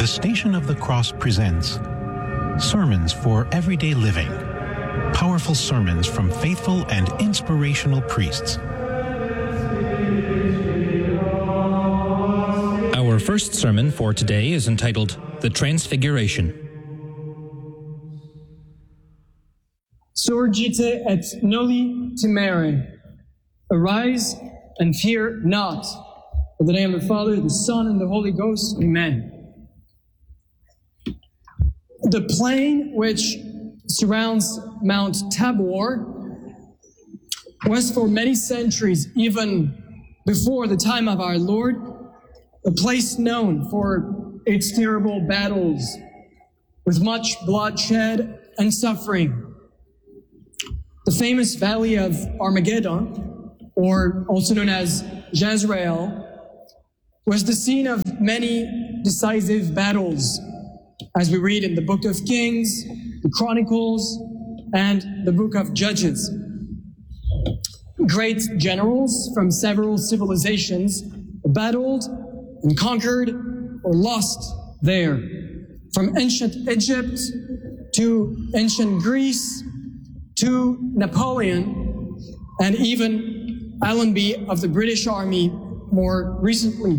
The Station of the Cross presents Sermons for Everyday Living. Powerful sermons from faithful and inspirational priests. Our first sermon for today is entitled The Transfiguration. Surgite et noli timere. Arise and fear not. In the name of the Father, the Son, and the Holy Ghost. Amen. The plain which surrounds Mount Tabor was for many centuries, even before the time of our Lord, a place known for its terrible battles with much bloodshed and suffering. The famous Valley of Armageddon, or also known as Jezreel, was the scene of many decisive battles, as we read in the Book of Kings, the Chronicles, and the Book of Judges. Great generals from several civilizations battled and conquered or lost there, from ancient Egypt to ancient Greece to Napoleon and even Allenby of the British Army more recently.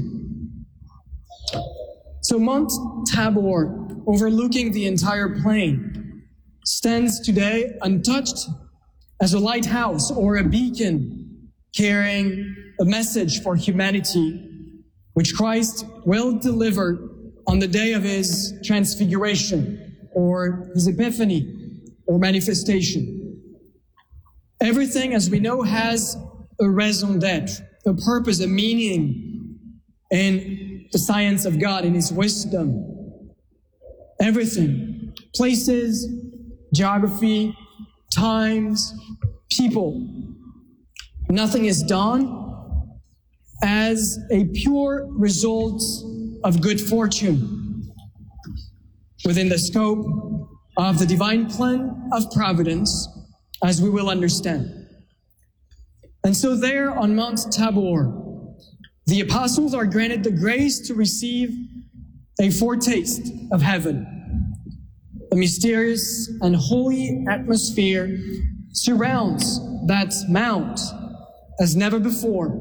So Mount Tabor, overlooking the entire plain, stands today untouched as a lighthouse or a beacon carrying a message for humanity, which Christ will deliver on the day of his transfiguration or his epiphany or manifestation. Everything, as we know, has a raison d'être, a purpose, a meaning in the science of God, in his wisdom. Everything, places, geography, times, people. Nothing is done as a pure result of good fortune within the scope of the divine plan of providence, as we will understand. And so there on Mount Tabor, the apostles are granted the grace to receive a foretaste of heaven. A mysterious and holy atmosphere surrounds that mount as never before.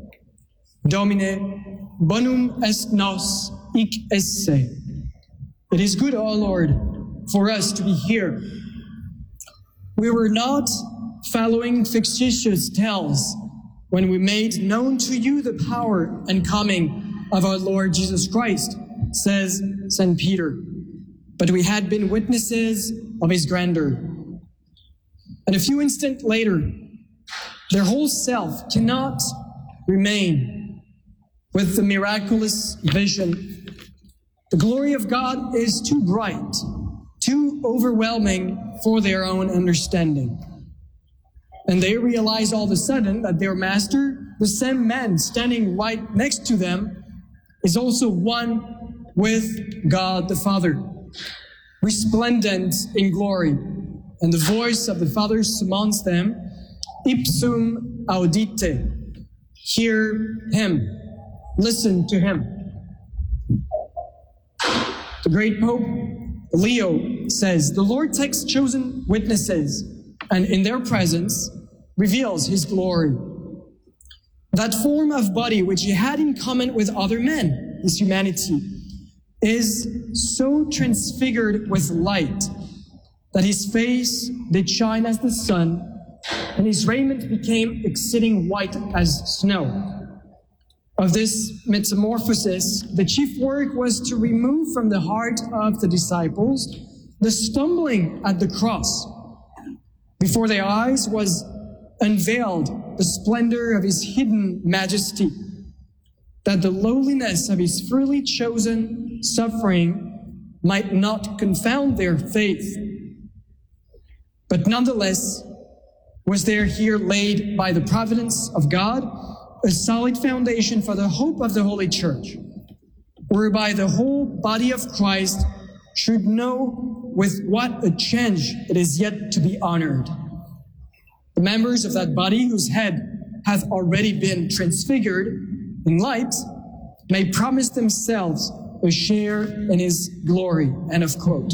Domine, bonum est nos hic esse. It is good, O Lord, for us to be here. We were not following fictitious tales when we made known to you the power and coming of our Lord Jesus Christ, says St. Peter, but we had been witnesses of his grandeur. And a few instants later, their whole self cannot remain with the miraculous vision. The glory of God is too bright, too overwhelming for their own understanding. And they realize all of a sudden that their master, the same man standing right next to them, is also one with God the Father, resplendent in glory. And the voice of the Father summons them, ipsum audite. Hear him. Listen to him. The great Pope Leo says, the Lord takes chosen witnesses and in their presence reveals his glory. That form of body which he had in common with other men, his humanity, is so transfigured with light that his face did shine as the sun, and his raiment became exceeding white as snow. Of this metamorphosis, the chief work was to remove from the heart of the disciples the stumbling at the cross. Before their eyes was unveiled the splendor of his hidden majesty, that the lowliness of his freely chosen suffering might not confound their faith. But nonetheless, was there here laid by the providence of God a solid foundation for the hope of the Holy Church, whereby the whole body of Christ should know with what a change it is yet to be honored. The members of that body whose head hath already been transfigured in light may promise themselves a share in his glory. End of quote.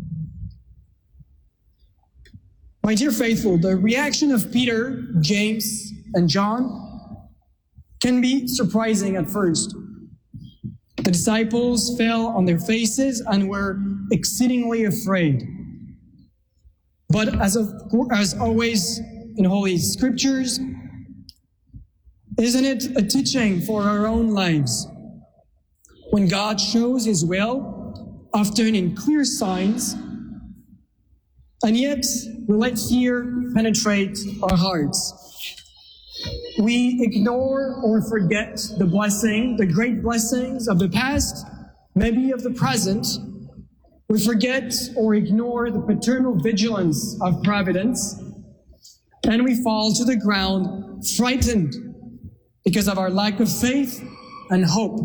My dear faithful, the reaction of Peter, James, and John can be surprising at first. The disciples fell on their faces and were exceedingly afraid. But as always in Holy Scriptures, isn't it a teaching for our own lives? When God shows his will, often in clear signs, and yet we let fear penetrate our hearts. We ignore or forget the great blessings of the past, maybe of the present. We forget or ignore the paternal vigilance of providence, and we fall to the ground frightened because of our lack of faith and hope.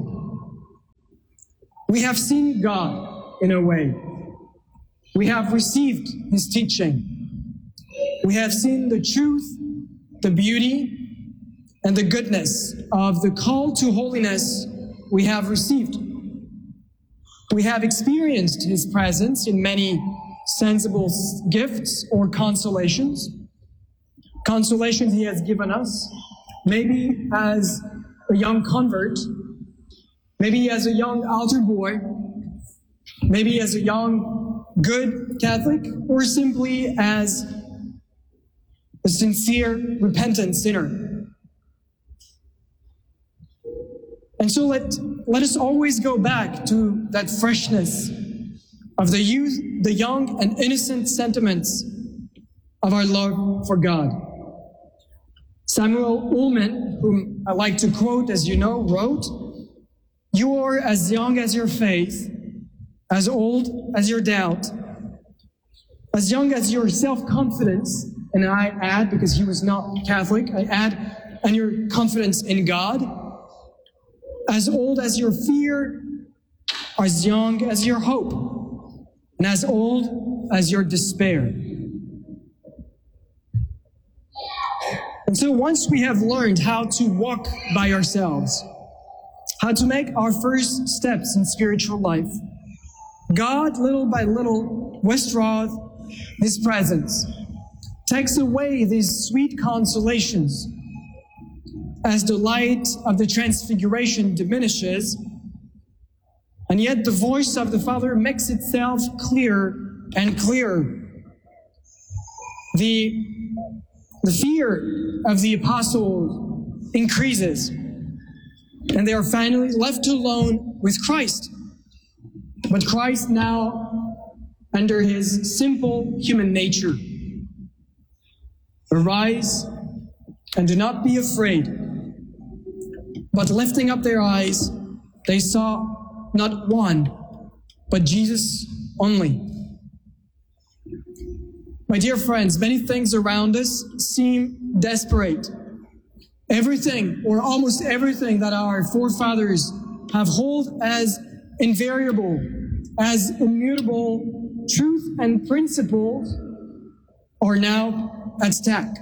We have seen God in a way. We have received his teaching. We have seen the truth, the beauty, and the goodness of the call to holiness we have received. We have experienced his presence in many sensible gifts or consolations. Consolations he has given us, maybe as a young convert, maybe as a young altar boy, maybe as a young good Catholic, or simply as a sincere, repentant sinner. And so let us always go back to that freshness of the youth, the young and innocent sentiments of our love for God. Samuel Ullman, whom I like to quote, as you know, wrote, "You are as young as your faith, as old as your doubt, as young as your self-confidence," and I add, because he was not Catholic, I add, "and your confidence in God, as old as your fear, as young as your hope, and as old as your despair." And so once we have learned how to walk by ourselves, how to make our first steps in spiritual life, God, little by little, withdraws his presence, takes away these sweet consolations. As the light of the Transfiguration diminishes, and yet the voice of the Father makes itself clearer and clearer. The fear of the apostles increases, and they are finally left alone with Christ. But Christ now, under his simple human nature, "Arise and do not be afraid." But lifting up their eyes, they saw not one, but Jesus only. My dear friends, many things around us seem desperate. Everything, or almost everything, that our forefathers have held as invariable, as immutable truth and principles, are now at stake.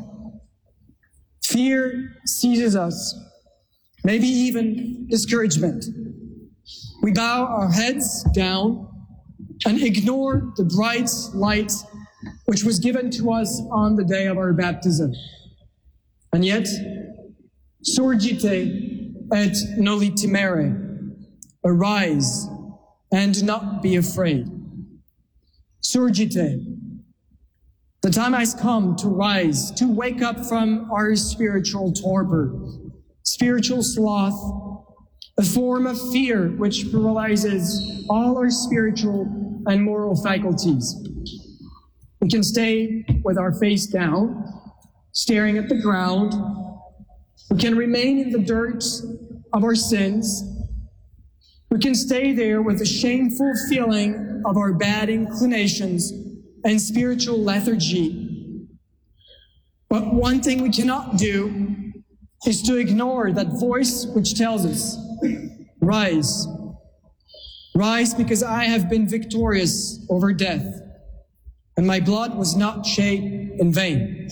Fear seizes us, maybe even discouragement. We bow our heads down and ignore the bright light which was given to us on the day of our baptism. And yet, surgite et noli timere, arise and do not be afraid. Surgite. The time has come to rise, to wake up from our spiritual torpor, spiritual sloth, a form of fear which paralyzes all our spiritual and moral faculties. We can stay with our face down, staring at the ground. We can remain in the dirt of our sins. We can stay there with the shameful feeling of our bad inclinations and spiritual lethargy. But one thing we cannot do is to ignore that voice which tells us, "Rise. Rise, because I have been victorious over death, and my blood was not shed in vain."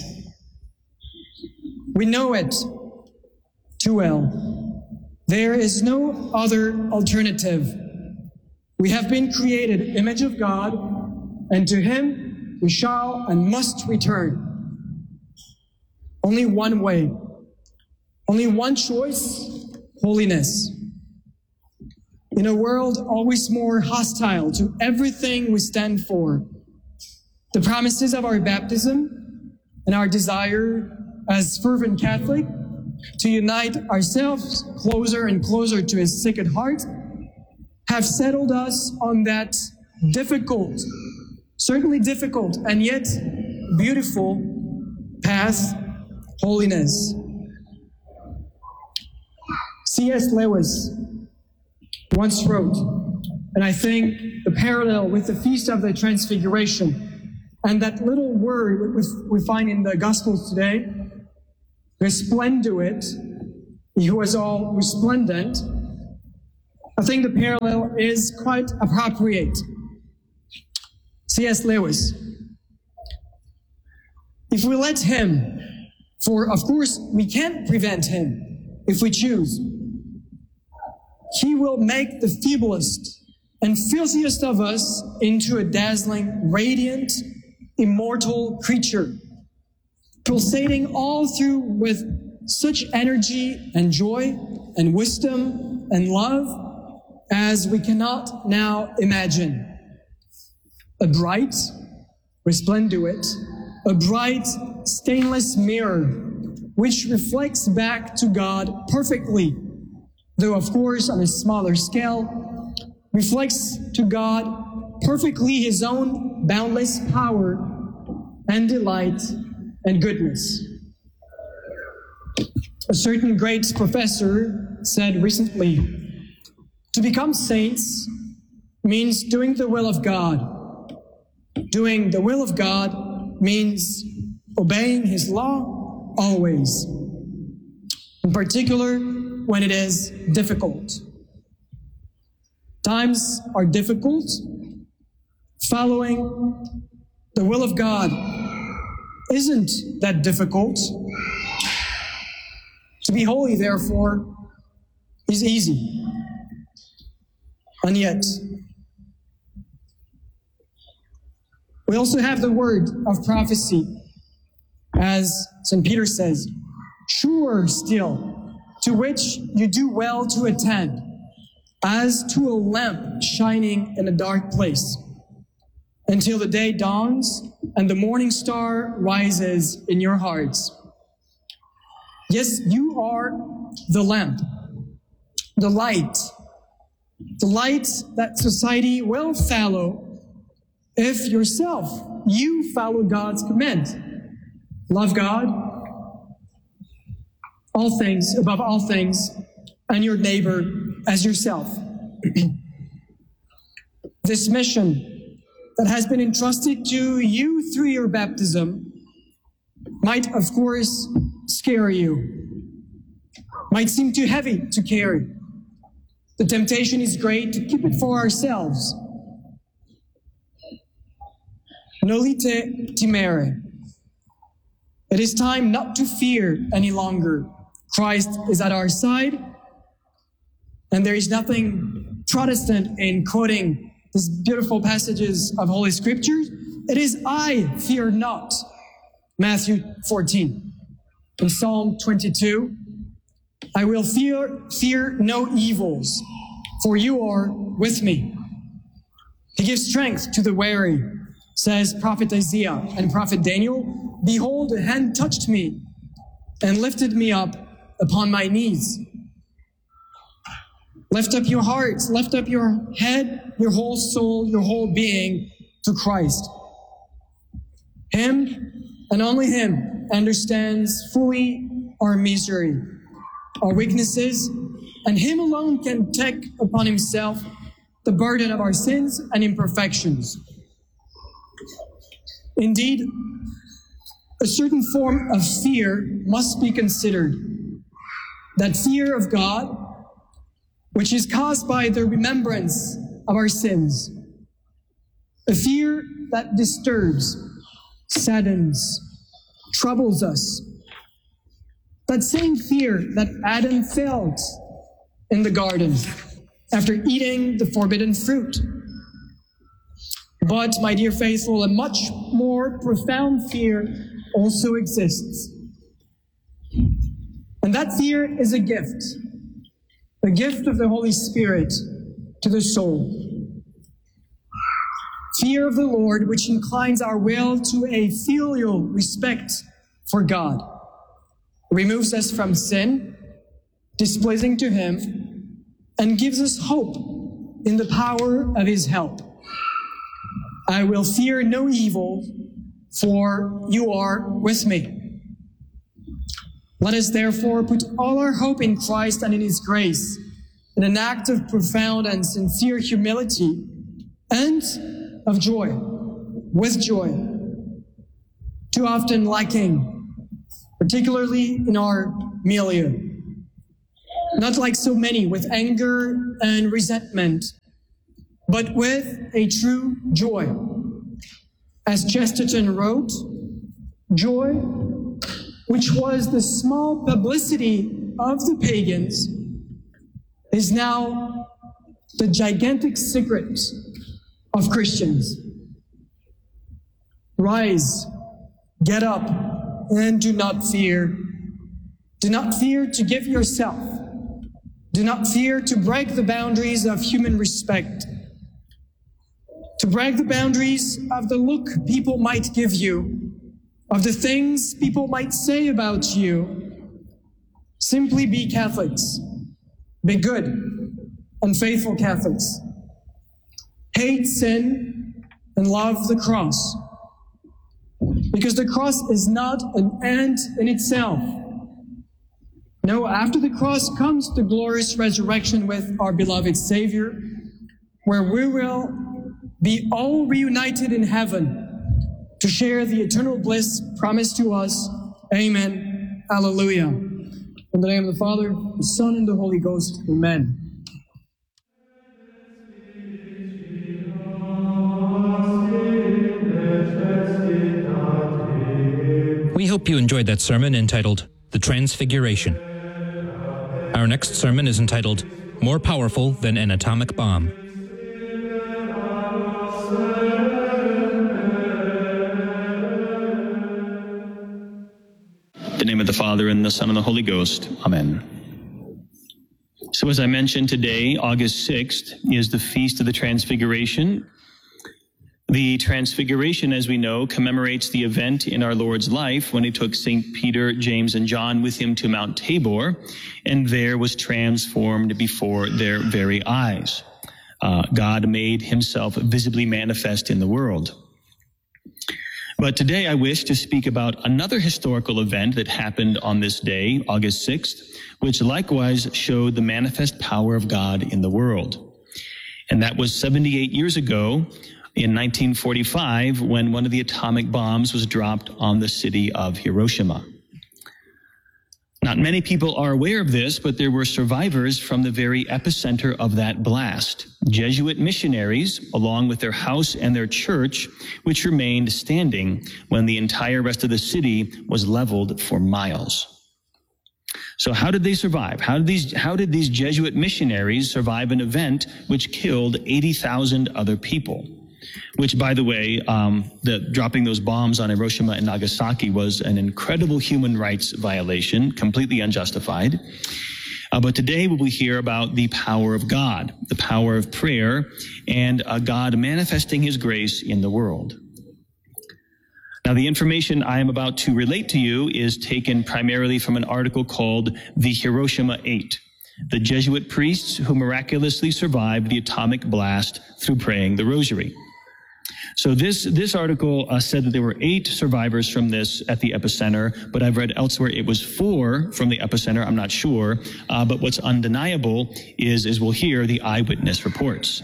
We know it too well. There is no other alternative We have been created image of God, and to him we shall and must return. Only one way, only one choice, holiness. In a world always more hostile to everything we stand for, the promises of our baptism and our desire as fervent Catholic to unite ourselves closer and closer to his Sacred Heart have settled us on that difficult, certainly difficult, and yet beautiful path, holiness. C.S. Lewis once wrote, and I think the parallel with the Feast of the Transfiguration and that little word we find in the Gospels today, resplenduit, he was all resplendent. I think the parallel is quite appropriate. C.S. Lewis, if we let him, for of course we can't prevent him if we choose, he will make the feeblest and filthiest of us into a dazzling, radiant, immortal creature, pulsating all through with such energy and joy and wisdom and love as we cannot now imagine. A bright, resplenduit, a bright stainless mirror which reflects back to God perfectly, though of course on a smaller scale, reflects to God perfectly his own boundless power and delight and goodness. A certain great professor said recently, to become saints means doing the will of God. Doing the will of God means obeying his law always, in particular when it is difficult. Times are difficult. Following the will of God isn't that difficult. To be holy, therefore, is easy. And yet, we also have the word of prophecy, as St. Peter says, sure still, to which you do well to attend, as to a lamp shining in a dark place, until the day dawns and the morning star rises in your hearts. Yes, you are the lamp, the light that society will follow if yourself, you follow God's command. Love God, all things, above all things, and your neighbor as yourself. This mission that has been entrusted to you through your baptism might, of course, scare you, might seem too heavy to carry. The temptation is great to keep it for ourselves. Nolite timere. It is time not to fear any longer. Christ is at our side, and there is nothing Protestant in quoting these beautiful passages of Holy Scriptures. It is I fear not. Matthew 14. In Psalm 22, I will fear no evils, for you are with me. He gives strength to the weary, says Prophet Isaiah and Prophet Daniel. Behold, a hand touched me and lifted me up upon my knees. Lift up your hearts, lift up your head, your whole soul, your whole being to Christ. Him and only him understands fully our misery, our weaknesses, and him alone can take upon himself the burden of our sins and imperfections. Indeed, a certain form of fear must be considered. That fear of God, which is caused by the remembrance of our sins. A fear that disturbs, saddens, troubles us. That same fear that Adam felt in the garden, after eating the forbidden fruit. But, my dear faithful, a much more profound fear also exists. And that fear is a gift of the Holy Spirit to the soul. Fear of the Lord, which inclines our will to a filial respect for God, removes us from sin, displeasing to Him, and gives us hope in the power of His help. I will fear no evil, for you are with me. Let us therefore put all our hope in Christ and in His grace, in an act of profound and sincere humility and of joy, with joy, too often lacking, particularly in our milieu. Not like so many with anger and resentment, but with a true joy. As Chesterton wrote, joy, which was the small publicity of the pagans, is now the gigantic secret of Christians. Rise, get up, and do not fear. Do not fear to give yourself. Do not fear to break the boundaries of human respect, to break the boundaries of the look people might give you, of the things people might say about you. Simply be Catholics. Be good and faithful Catholics. Hate sin and love the cross. Because the cross is not an end in itself. No, after the cross comes the glorious resurrection with our beloved Savior, where we will be all reunited in heaven to share the eternal bliss promised to us. Amen. Alleluia. In the name of the Father, the Son, and the Holy Ghost. Amen. We hope you enjoyed that sermon entitled The Transfiguration. Our next sermon is entitled More Powerful Than an Atomic Bomb. In the name of the Father, and the Son, and the Holy Ghost. Amen. So as I mentioned today, August 6th, is the Feast of the Transfiguration. The Transfiguration, as we know, commemorates the event in our Lord's life when He took St. Peter, James, and John with Him to Mount Tabor, and there was transformed before their very eyes. God made Himself visibly manifest in the world. But today I wish to speak about another historical event that happened on this day, August 6th, which likewise showed the manifest power of God in the world. And that was 78 years ago, in 1945, when one of the atomic bombs was dropped on the city of Hiroshima. Not many people are aware of this, but there were survivors from the very epicenter of that blast, Jesuit missionaries, along with their house and their church, which remained standing when the entire rest of the city was leveled for miles. So how did they survive? How did these Jesuit missionaries survive an event which killed 80,000 other people? Which, by the way, dropping those bombs on Hiroshima and Nagasaki was an incredible human rights violation, completely unjustified. But today we will hear about the power of God, the power of prayer, and God manifesting His grace in the world. Now, the information I am about to relate to you is taken primarily from an article called The Hiroshima 8, the Jesuit priests who miraculously survived the atomic blast through praying the Rosary. So this article said that there were 8 survivors from this at the epicenter, but I've read elsewhere it was 4 from the epicenter. I'm not sure. But what's undeniable is we'll hear the eyewitness reports.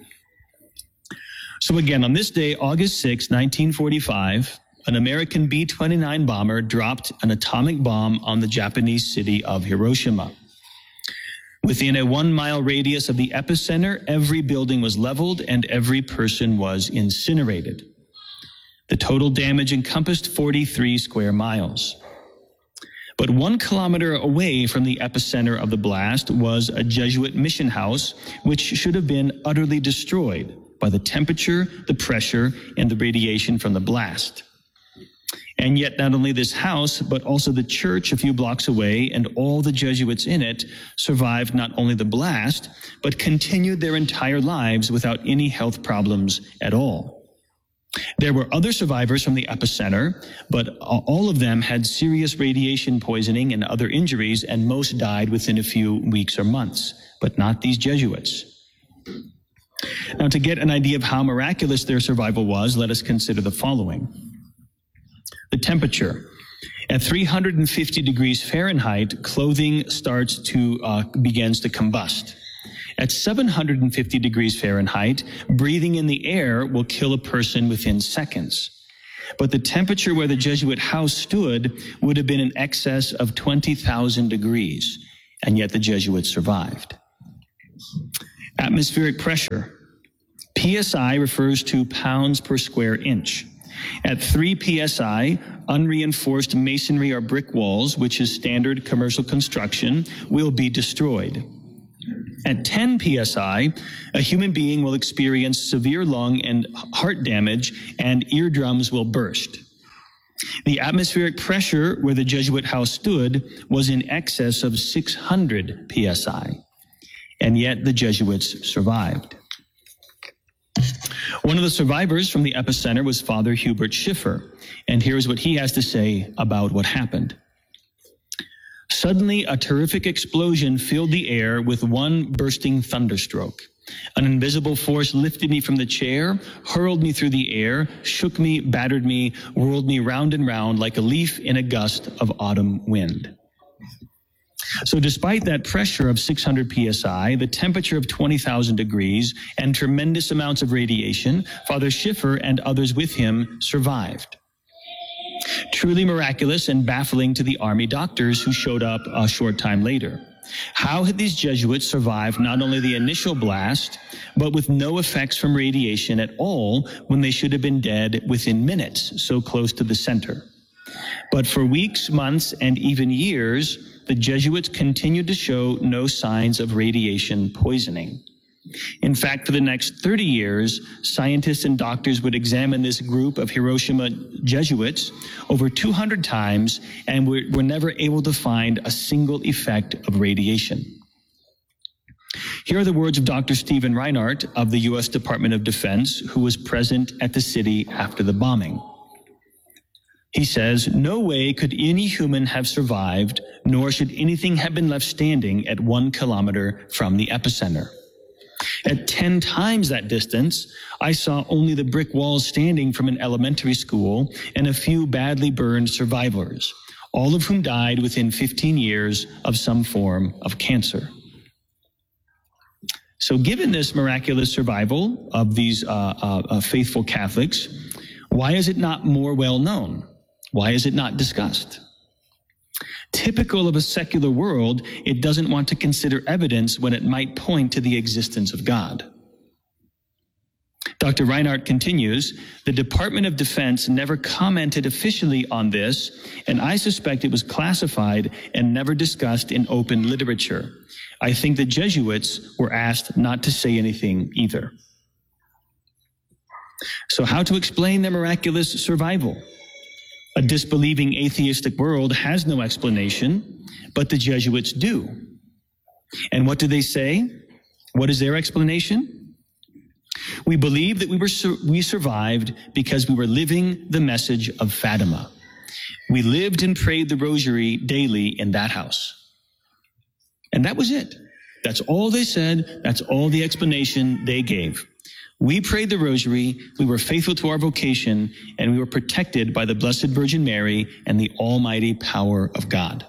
So again, on this day, August 6, 1945, an American B-29 bomber dropped an atomic bomb on the Japanese city of Hiroshima. Within a 1-mile radius of the epicenter, every building was leveled and every person was incinerated. The total damage encompassed 43 square miles. But 1 kilometer away from the epicenter of the blast was a Jesuit mission house, which should have been utterly destroyed by the temperature, the pressure, and the radiation from the blast. And yet not only this house, but also the church a few blocks away and all the Jesuits in it survived not only the blast, but continued their entire lives without any health problems at all. There were other survivors from the epicenter, but all of them had serious radiation poisoning and other injuries, and most died within a few weeks or months, but not these Jesuits. Now, to get an idea of how miraculous their survival was, let us consider the following. The temperature. At 350 degrees Fahrenheit, clothing begins to combust. At 750 degrees Fahrenheit, breathing in the air will kill a person within seconds. But the temperature where the Jesuit house stood would have been in excess of 20,000 degrees, and yet the Jesuits survived. Atmospheric pressure. PSI refers to pounds per square inch. At 3 PSI, unreinforced masonry or brick walls, which is standard commercial construction, will be destroyed. At 10 PSI, a human being will experience severe lung and heart damage, and eardrums will burst. The atmospheric pressure where the Jesuit house stood was in excess of 600 PSI, and yet the Jesuits survived. One of the survivors from the epicenter was Father Hubert Schiffer, and here's what he has to say about what happened. Suddenly, a terrific explosion filled the air with one bursting thunderstroke. An invisible force lifted me from the chair, hurled me through the air, shook me, battered me, whirled me round and round like a leaf in a gust of autumn wind. So despite that pressure of 600 PSI, the temperature of 20,000 degrees, and tremendous amounts of radiation, Father Schiffer and others with him survived. Truly miraculous and baffling to the army doctors who showed up a short time later. How had these Jesuits survived not only the initial blast, but with no effects from radiation at all when they should have been dead within minutes, so close to the center? But for weeks, months, and even years, the Jesuits continued to show no signs of radiation poisoning. In fact, for the next 30 years, scientists and doctors would examine this group of Hiroshima Jesuits over 200 times and were never able to find a single effect of radiation. Here are the words of Dr. Stephen Reinhardt of the U.S. Department of Defense, who was present at the city after the bombing. He says, "No way could any human have survived, nor should anything have been left standing at 1 kilometer from the epicenter. At 10 times that distance, I saw only the brick walls standing from an elementary school and a few badly burned survivors, all of whom died within 15 years of some form of cancer." So given this miraculous survival of these faithful Catholics, why is it not more well known? Why is it not discussed? Typical of a secular world, it doesn't want to consider evidence when it might point to the existence of God. Dr. Reinhardt continues, "The Department of Defense never commented officially on this, and I suspect it was classified and never discussed in open literature. I think the Jesuits were asked not to say anything either." So how to explain their miraculous survival? A disbelieving atheistic world has no explanation, but the Jesuits do. And what do they say? What is their explanation? "We believe that we survived because we were living the message of Fatima. We lived and prayed the rosary daily in that house." And that was it. That's all they said. That's all the explanation they gave. We prayed the rosary, we were faithful to our vocation, and we were protected by the Blessed Virgin Mary and the almighty power of God.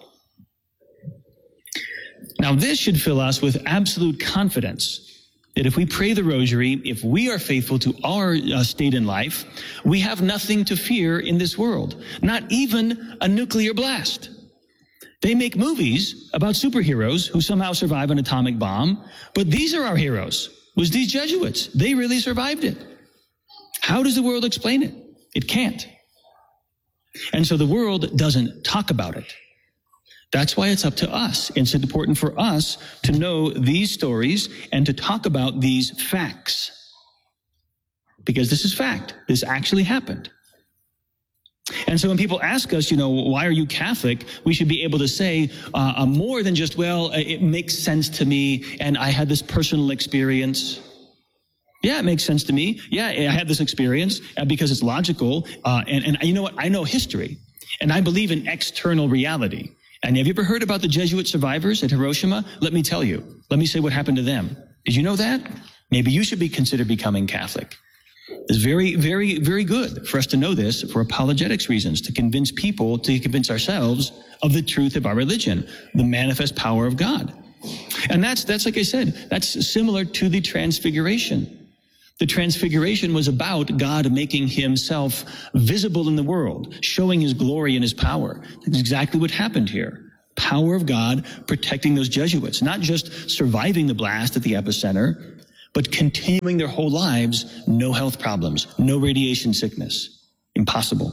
Now, this should fill us with absolute confidence that if we pray the rosary, if we are faithful to our state in life, we have nothing to fear in this world, not even a nuclear blast. They make movies about superheroes who somehow survive an atomic bomb, but these are our heroes. Was these Jesuits. They really survived it. How does the world explain it? It can't. And so the world doesn't talk about it. That's why it's up to us. It's important for us to know these stories and to talk about these facts. Because this is fact. This actually happened. And so when people ask us, why are you Catholic? We should be able to say more than just, it makes sense to me and I had this personal experience. Yeah, it makes sense to me. Yeah, I had this experience because it's logical. And you know what? I know history and I believe in external reality. And have you ever heard about the Jesuit survivors at Hiroshima? Let me tell you. Let me say what happened to them. Did you know that? Maybe you should consider becoming Catholic. It's very, very, very good for us to know this for apologetics reasons, to convince people, to convince ourselves of the truth of our religion, the manifest power of God. And that's like I said, that's similar to the Transfiguration. The Transfiguration was about God making himself visible in the world, showing his glory and his power. That's exactly what happened here. Power of God protecting those Jesuits, not just surviving the blast at the epicenter, but continuing their whole lives, no health problems, no radiation sickness. Impossible.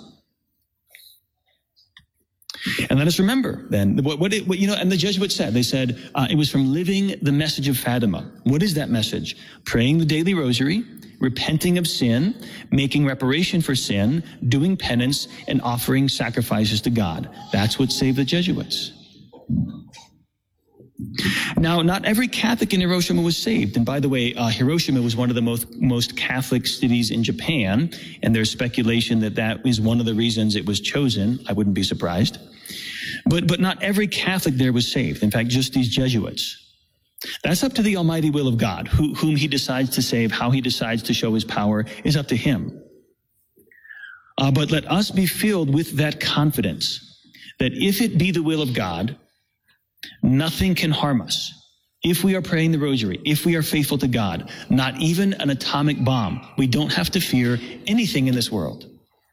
And let us remember then, and the Jesuits said, it was from living the message of Fatima. What is that message? Praying the daily rosary, repenting of sin, making reparation for sin, doing penance, and offering sacrifices to God. That's what saved the Jesuits. Now, not every Catholic in Hiroshima was saved. And by the way, Hiroshima was one of the most Catholic cities in Japan, and there's speculation that is one of the reasons it was chosen. I wouldn't be surprised. But not every Catholic there was saved. In fact, just these Jesuits. That's up to the almighty will of God. Whom he decides to save, how he decides to show his power is up to him. But let us be filled with that confidence that if it be the will of God, nothing can harm us. If we are praying the rosary, if we are faithful to God, not even an atomic bomb, we don't have to fear anything in this world.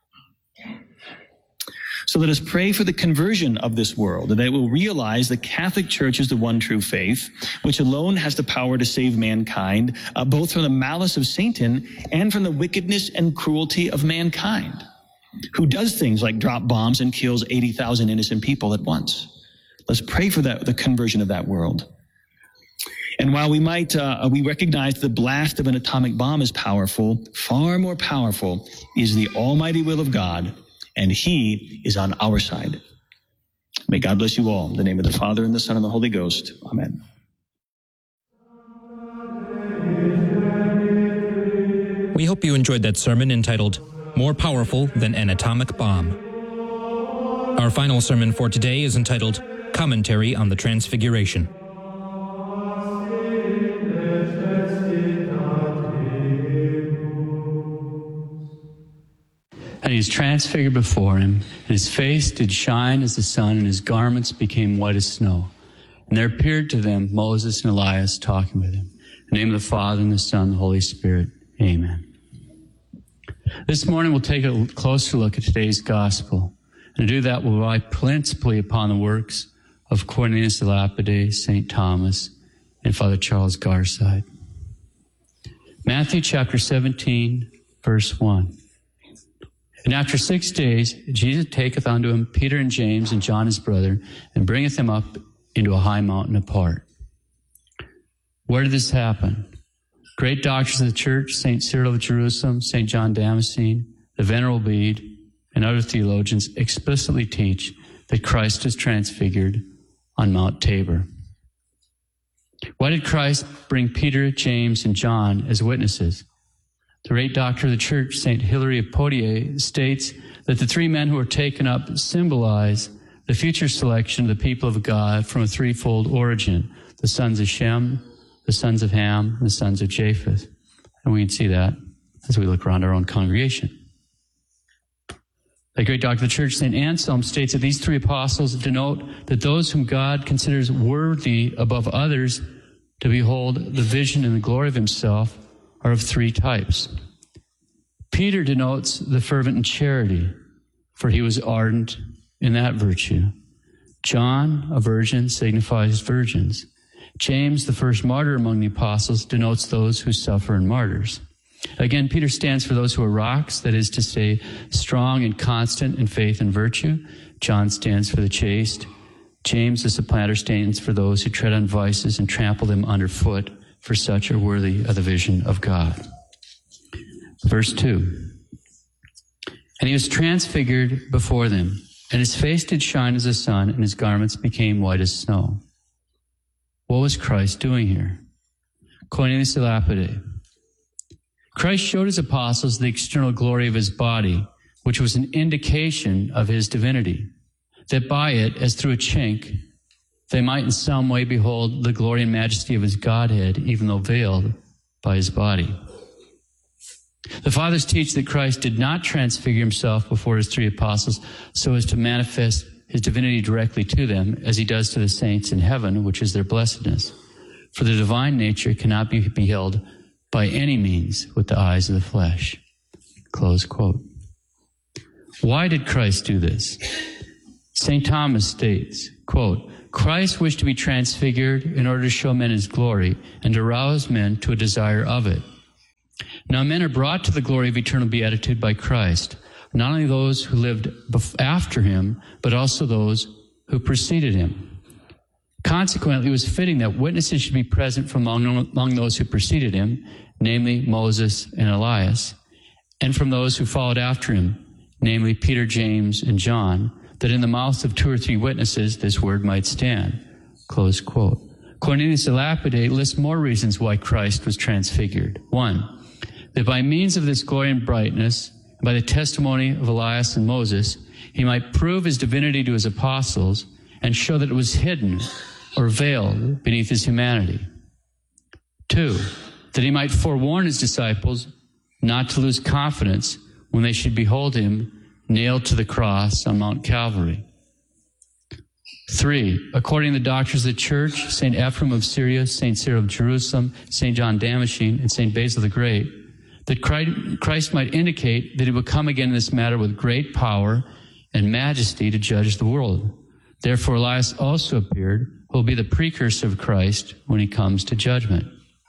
So let us pray for the conversion of this world, and that it will realize the Catholic Church is the one true faith, which alone has the power to save mankind, both from the malice of Satan and from the wickedness and cruelty of mankind, who does things like drop bombs and kills 80,000 innocent people at once. Let's pray for the conversion of that world. And while we recognize the blast of an atomic bomb is powerful, far more powerful is the almighty will of God, and he is on our side. May God bless you all. In the name of the Father, and the Son, and the Holy Ghost. Amen. We hope you enjoyed that sermon entitled, More Powerful Than an Atomic Bomb. Our final sermon for today is entitled, Commentary on the Transfiguration. And he was transfigured before him, and his face did shine as the sun, and his garments became white as snow. And there appeared to them Moses and Elias talking with him. In the name of the Father, and the Son, and the Holy Spirit. Amen. This morning we'll take a closer look at today's gospel. And to do that, we'll rely principally upon the works of Cornelius de Lapide, St. Thomas, and Father Charles Garside. Matthew chapter 17, verse 1. And after 6 days, Jesus taketh unto him Peter and James and John his brother, and bringeth them up into a high mountain apart. Where did this happen? Great doctors of the church, St. Cyril of Jerusalem, St. John Damascene, the Venerable Bede, and other theologians explicitly teach that Christ is transfigured on Mount Tabor. Why did Christ bring Peter, James, and John as witnesses? The great doctor of the church, St. Hilary of Poitiers, states that the three men who were taken up symbolize the future selection of the people of God from a threefold origin, the sons of Shem, the sons of Ham, and the sons of Japheth. And we can see that as we look around our own congregation. The great doctor of the church, St. Anselm, states that these three apostles denote that those whom God considers worthy above others to behold the vision and the glory of himself are of three types. Peter denotes the fervent in charity, for he was ardent in that virtue. John, a virgin, signifies virgins. James, the first martyr among the apostles, denotes those who suffer in martyrs. Again, Peter stands for those who are rocks, that is to say, strong and constant in faith and virtue. John stands for the chaste. James the supplanter stands for those who tread on vices and trample them underfoot, for such are worthy of the vision of God. Verse 2. And he was transfigured before them, and his face did shine as the sun, and his garments became white as snow. What was Christ doing here? Koine Lapide. Christ showed his apostles the external glory of his body, which was an indication of his divinity, that by it, as through a chink, they might in some way behold the glory and majesty of his Godhead, even though veiled by his body. The fathers teach that Christ did not transfigure himself before his three apostles so as to manifest his divinity directly to them, as he does to the saints in heaven, which is their blessedness. For the divine nature cannot be beheld by any means with the eyes of the flesh. Close quote. Why did Christ do this? St. Thomas states, quote, Christ wished to be transfigured in order to show men his glory and to rouse men to a desire of it. Now men are brought to the glory of eternal beatitude by Christ, not only those who lived after him, but also those who preceded him. Consequently, it was fitting that witnesses should be present from among those who preceded him, namely Moses and Elias, and from those who followed after him, namely Peter, James, and John, that in the mouths of 2 or 3 witnesses this word might stand. Close quote. Cornelius the Lapide lists more reasons why Christ was transfigured. 1, that by means of this glory and brightness, by the testimony of Elias and Moses, he might prove his divinity to his apostles and show that it was hidden or veiled beneath his humanity. 2, that he might forewarn his disciples not to lose confidence when they should behold him nailed to the cross on Mount Calvary. 3, according to the doctrines of the church, St. Ephraim of Syria, St. Cyril of Jerusalem, St. John Damascene, and St. Basil the Great, that Christ might indicate that he would come again in this matter with great power and majesty to judge the world. Therefore, Elias also appeared, who will be the precursor of Christ when he comes to judgment.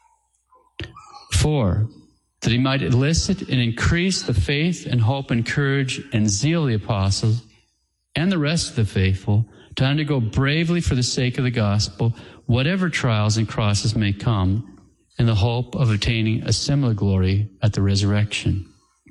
4, that he might elicit and increase the faith and hope and courage and zeal of the apostles and the rest of the faithful to undergo bravely for the sake of the gospel whatever trials and crosses may come, in the hope of attaining a similar glory at the resurrection.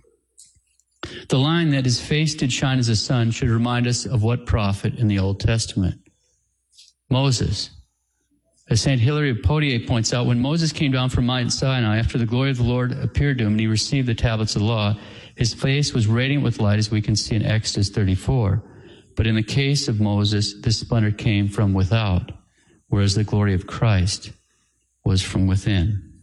The line that his face did shine as the sun should remind us of what prophet in the Old Testament? Moses. As St. Hilary of Poitiers points out, when Moses came down from Mount Sinai after the glory of the Lord appeared to him and he received the tablets of the law, his face was radiant with light, as we can see in Exodus 34. But in the case of Moses, this splendor came from without, whereas the glory of Christ was from within.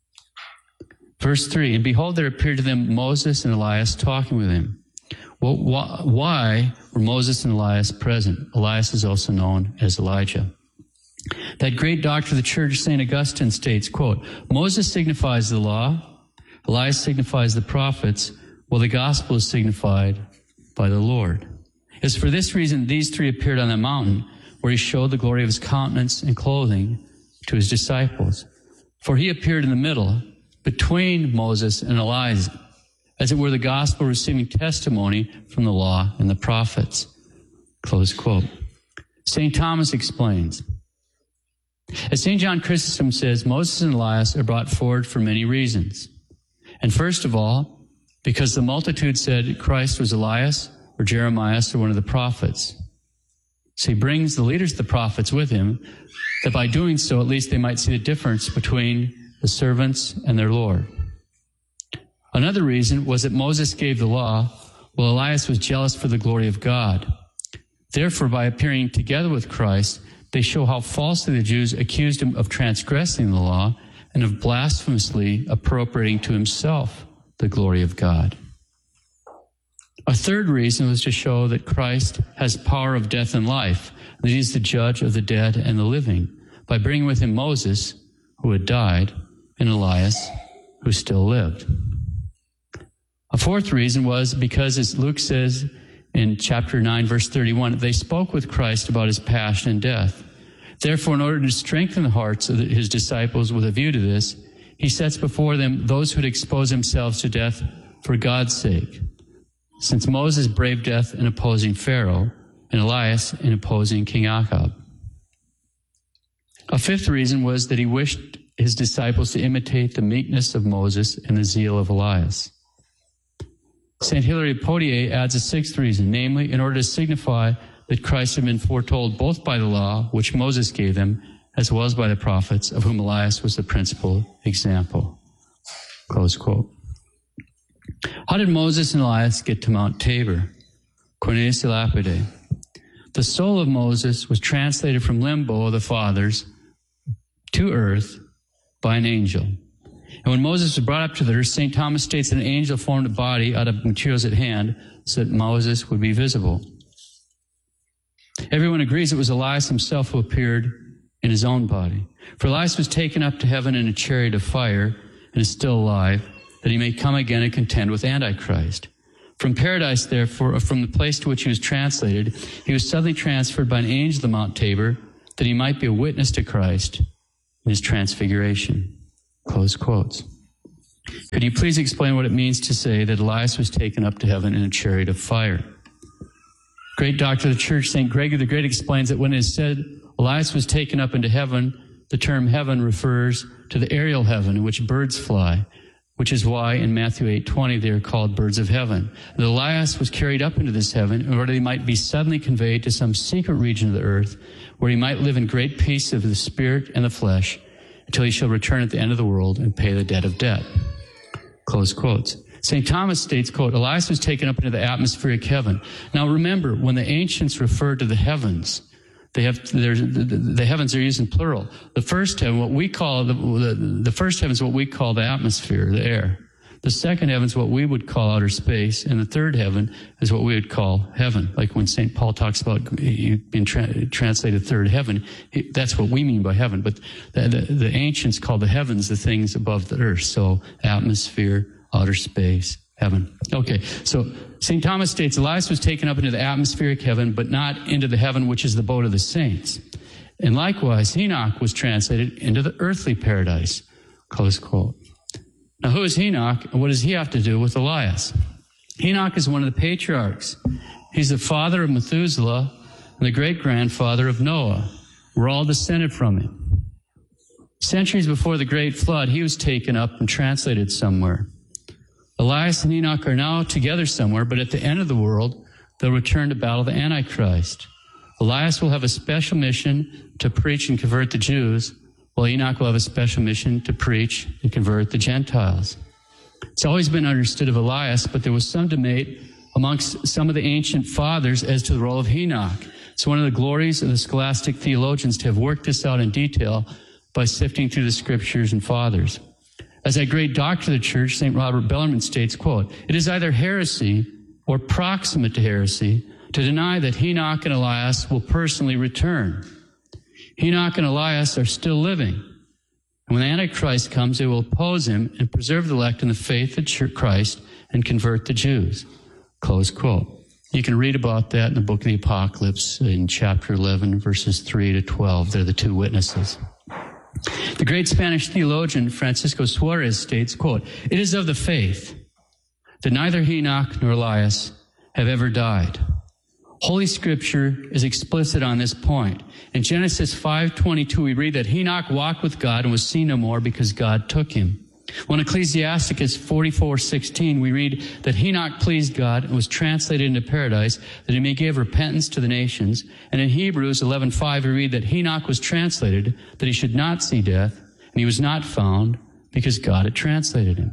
Verse 3, and behold, there appeared to them Moses and Elias talking with him. Well, why were Moses and Elias present? Elias is also known as Elijah. That great doctor of the church, St. Augustine, states, quote, Moses signifies the law, Elias signifies the prophets, while the gospel is signified by the Lord. It's for this reason these 3 appeared on the mountain, where he showed the glory of his countenance and clothing to his disciples. For he appeared in the middle, between Moses and Elijah, as it were the gospel receiving testimony from the law and the prophets. Close quote. St. Thomas explains, as St. John Chrysostom says, Moses and Elias are brought forward for many reasons. And first of all, because the multitude said Christ was Elias or Jeremiah or one of the prophets. So he brings the leaders of the prophets with him, that by doing so, at least they might see the difference between the servants and their Lord. Another reason was that Moses gave the law, while Elias was jealous for the glory of God. Therefore, by appearing together with Christ, they show how falsely the Jews accused him of transgressing the law and of blasphemously appropriating to himself the glory of God. A third reason was to show that Christ has power of death and life, that he is the judge of the dead and the living, by bringing with him Moses, who had died, and Elias, who still lived. A fourth reason was because, as Luke says in chapter 9, verse 31, they spoke with Christ about his passion and death. Therefore, in order to strengthen the hearts of his disciples with a view to this, he sets before them those who would expose themselves to death for God's sake. Since Moses braved death in opposing Pharaoh, and Elias in opposing King Ahab. A fifth reason was that he wished his disciples to imitate the meekness of Moses and the zeal of Elias. St. Hilary of Poitiers adds a sixth reason, namely, in order to signify that Christ had been foretold both by the law, which Moses gave them, as well as by the prophets, of whom Elias was the principal example. Close quote. How did Moses and Elias get to Mount Tabor? Cornelius de Lapide. The soul of Moses was translated from limbo of the fathers to earth by an angel. And when Moses was brought up to the earth, St. Thomas states that an angel formed a body out of materials at hand so that Moses would be visible. Everyone agrees it was Elias himself who appeared in his own body. For Elias was taken up to heaven in a chariot of fire and is still alive, that he may come again and contend with Antichrist. From paradise, therefore, from the place to which he was translated, he was suddenly transferred by an angel to Mount Tabor, that he might be a witness to Christ in his transfiguration. Close quotes. Could you please explain what it means to say that Elias was taken up to heaven in a chariot of fire? Great doctor of the church, St. Gregory the Great, explains that when it is said Elias was taken up into heaven, the term heaven refers to the aerial heaven in which birds fly, which is why in Matthew 8:20 they are called birds of heaven. And Elias was carried up into this heaven in order that he might be suddenly conveyed to some secret region of the earth, where he might live in great peace of the spirit and the flesh, until he shall return at the end of the world and pay the debt of debt. Close quotes. St. Thomas states, quote, Elias was taken up into the atmospheric heaven. Now remember, when the ancients referred to the heavens, the heavens are used in plural. The first heaven, what we call the first heaven is what we call the atmosphere, the air. The second heaven is what we would call outer space, and the third heaven is what we would call heaven. Like when St. Paul talks about being translated third heaven, that's what we mean by heaven. But the ancients called the heavens the things above the earth. So atmosphere, outer space, heaven. Okay, so St. Thomas states Elias was taken up into the atmospheric heaven, but not into the heaven which is the abode of the saints. And likewise, Enoch was translated into the earthly paradise. Close quote. Now, who is Enoch, and what does he have to do with Elias? Enoch is one of the patriarchs. He's the father of Methuselah and the great-grandfather of Noah. We're all descended from him. Centuries before the great flood, he was taken up and translated somewhere. Elias and Enoch are now together somewhere, but at the end of the world, they'll return to battle the Antichrist. Elias will have a special mission to preach and convert the Jews, while Enoch will have a special mission to preach and convert the Gentiles. It's always been understood of Elias, but there was some debate amongst some of the ancient fathers as to the role of Enoch. It's one of the glories of the scholastic theologians to have worked this out in detail by sifting through the scriptures and fathers. As that great doctor of the church, St. Robert Bellarmine states, quote, it is either heresy or proximate to heresy to deny that Enoch and Elias will personally return. Enoch and Elias are still living. And when the Antichrist comes, they will oppose him and preserve the elect in the faith of Christ and convert the Jews. Close quote. You can read about that in the book of the Apocalypse in chapter 11, verses 3 to 12. They're the two witnesses. The great Spanish theologian Francisco Suarez states, quote, it is of the faith that neither Enoch nor Elias have ever died. Holy Scripture is explicit on this point. In Genesis 5:22, we read that Enoch walked with God and was seen no more because God took him. When Ecclesiasticus 44:16, we read that Enoch pleased God and was translated into paradise that he may give repentance to the nations. And in Hebrews 11:5, we read that Enoch was translated that he should not see death, and he was not found because God had translated him.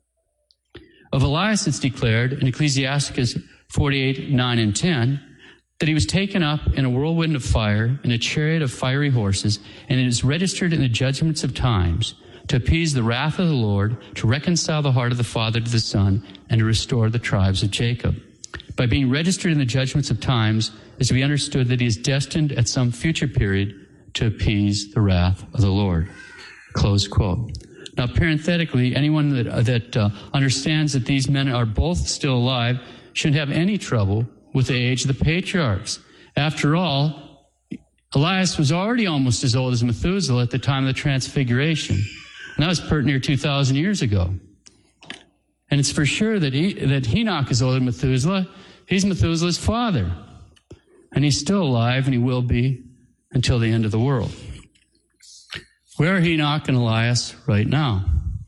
Of Elias, it's declared in Ecclesiasticus 48:9 and 10, that he was taken up in a whirlwind of fire in a chariot of fiery horses, and it is registered in the judgments of times to appease the wrath of the Lord, to reconcile the heart of the Father to the Son, and to restore the tribes of Jacob. By being registered in the judgments of times is to be understood that he is destined at some future period to appease the wrath of the Lord. Close quote. Now, parenthetically, anyone that understands that these men are both still alive shouldn't have any trouble with the age of the patriarchs. After all, Elias was already almost as old as Methuselah at the time of the Transfiguration. And that was pert near 2,000 years ago. And it's for sure that Enoch is older than Methuselah. He's Methuselah's father. and he's still alive, and he will be until the end of the world. Where are Enoch and Elias right now?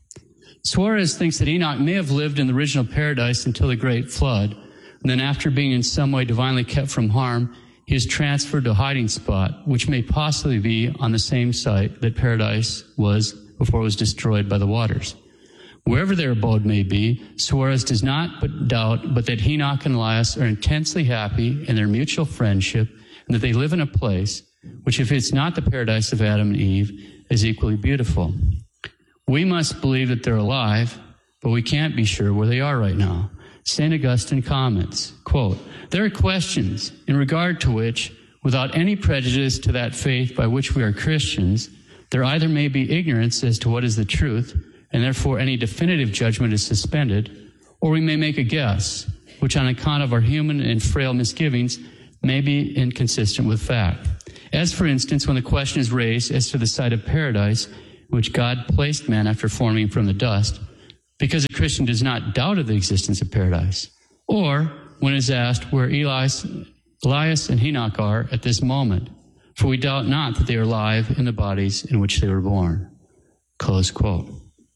Suarez thinks that Enoch may have lived in the original paradise until the great flood, and then after being in some way divinely kept from harm, he is transferred to a hiding spot, which may possibly be on the same site that paradise was before it was destroyed by the waters. Wherever their abode may be, Suarez does not doubt but that Enoch and Elias are intensely happy in their mutual friendship, and that they live in a place which, if it's not the paradise of Adam and Eve, is equally beautiful. We must believe that they're alive, but we can't be sure where they are right now. St. Augustine comments, quote, "There are questions in regard to which, without any prejudice to that faith by which we are Christians, there either may be ignorance as to what is the truth, and therefore any definitive judgment is suspended, or we may make a guess, which on account of our human and frail misgivings may be inconsistent with fact. As, for instance, when the question is raised as to the site of paradise, which God placed man after forming him from the dust, because a Christian does not doubt of the existence of paradise, or when it is asked where Elias and Enoch are at this moment, for we doubt not that they are alive in the bodies in which they were born." Close quote.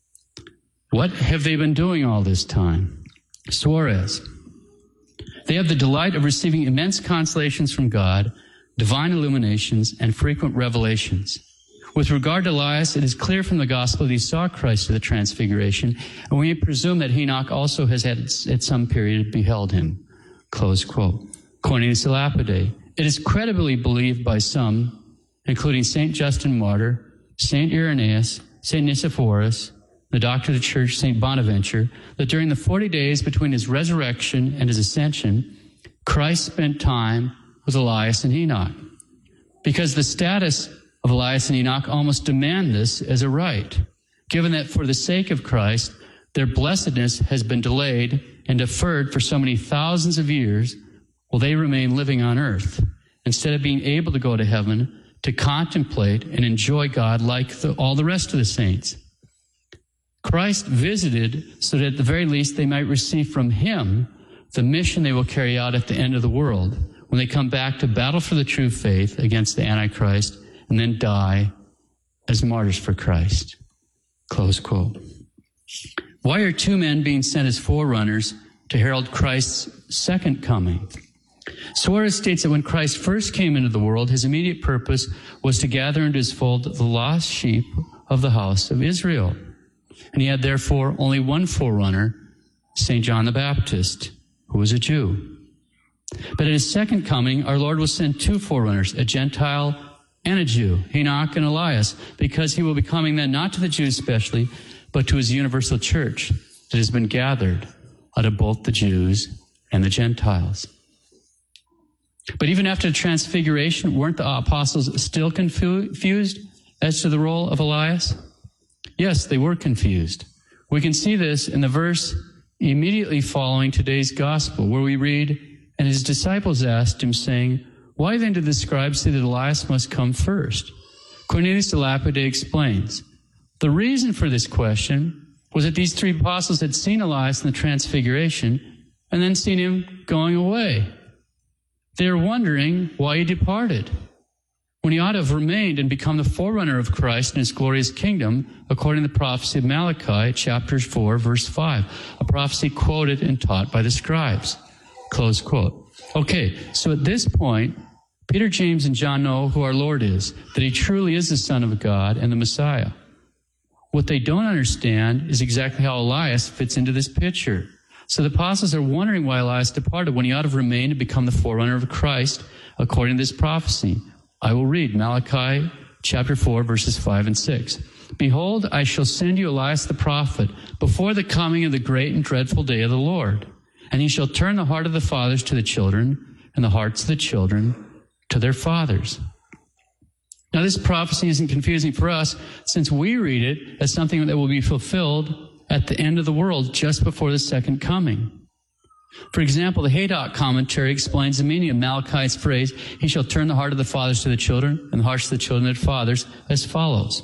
What have they been doing all this time? Suarez. They have the delight of receiving immense consolations from God, divine illuminations, and frequent revelations. With regard to Elias, it is clear from the gospel that he saw Christ at the Transfiguration, and we may presume that Enoch also has at some period beheld him. Close quote. Cornelius de Lapide. It is credibly believed by some, including St. Justin Martyr, St. Irenaeus, St. Nicephorus, the doctor of the church, St. Bonaventure, that during the 40 days between his resurrection and his ascension, Christ spent time with Elias and Enoch, because the status of Elias and Enoch almost demand this as a right, given that for the sake of Christ, their blessedness has been delayed and deferred for so many thousands of years while they remain living on earth, instead of being able to go to heaven to contemplate and enjoy God like all the rest of the saints. Christ visited so that at the very least they might receive from him the mission they will carry out at the end of the world, when they come back to battle for the true faith against the Antichrist and then die as martyrs for Christ. Close quote. Why are two men being sent as forerunners to herald Christ's second coming? Suarez states that when Christ first came into the world, his immediate purpose was to gather into his fold the lost sheep of the house of Israel. And he had therefore only one forerunner, St. John the Baptist, who was a Jew. But at his second coming, our Lord will send two forerunners, a Gentile and a Jew, Enoch and Elias, because he will be coming then not to the Jews especially, but to his universal church that has been gathered out of both the Jews and the Gentiles. But even after the Transfiguration, weren't the apostles still confused as to the role of Elias? Yes, they were confused. We can see this in the verse immediately following today's gospel, where we read, "And his disciples asked him, saying, Why then did the scribes say that Elias must come first?" Cornelius de Lapide explains, the reason for this question was that these three apostles had seen Elias in the Transfiguration and then seen him going away. They were wondering why he departed, when he ought to have remained and become the forerunner of Christ in his glorious kingdom, according to the prophecy of Malachi, chapter 4, verse 5, a prophecy quoted and taught by the scribes. Close quote. Okay, so at this point, Peter, James, and John know who our Lord is, that he truly is the Son of God and the Messiah. What they don't understand is exactly how Elias fits into this picture. So the apostles are wondering why Elias departed when he ought to have remained and become the forerunner of Christ, according to this prophecy. I will read Malachi chapter 4, verses 5 and 6. "Behold, I shall send you Elias the prophet before the coming of the great and dreadful day of the Lord. And he shall turn the heart of the fathers to the children, and the hearts of the children to their fathers." Now, this prophecy isn't confusing for us, since we read it as something that will be fulfilled at the end of the world, just before the second coming. For example, the Haydock commentary explains the meaning of Malachi's phrase, "He shall turn the heart of the fathers to the children, and the hearts of the children to their fathers," as follows.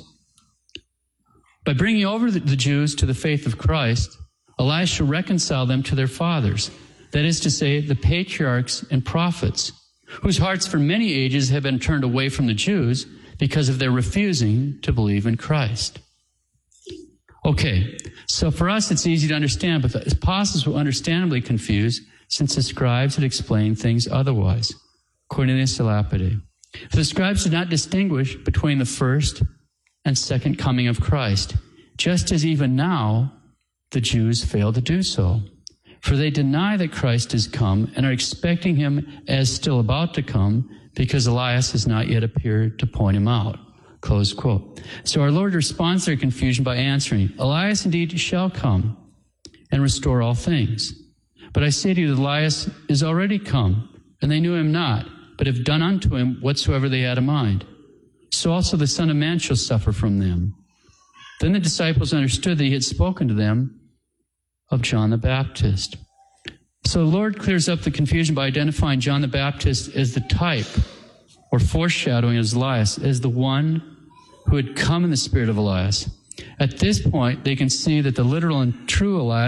By bringing over the Jews to the faith of Christ, Elias shall reconcile them to their fathers, that is to say, the patriarchs and prophets, whose hearts for many ages have been turned away from the Jews because of their refusing to believe in Christ. Okay, so for us it's easy to understand, but the apostles were understandably confused since the scribes had explained things otherwise. Cornelius a Lapide. For the scribes did not distinguish between the first and second coming of Christ, just as even now the Jews fail to do so. For they deny that Christ has come and are expecting him as still about to come because Elias has not yet appeared to point him out. Close quote. So our Lord responds to their confusion by answering, Elias indeed shall come and restore all things. But I say to you that Elias is already come, and they knew him not, but have done unto him whatsoever they had in mind. So also the Son of Man shall suffer from them. Then the disciples understood that he had spoken to them of John the Baptist. So the Lord clears up the confusion by identifying John the Baptist as the type or foreshadowing of Elias, as the one who had come in the spirit of Elias. At this point, they can see that the literal and true Elias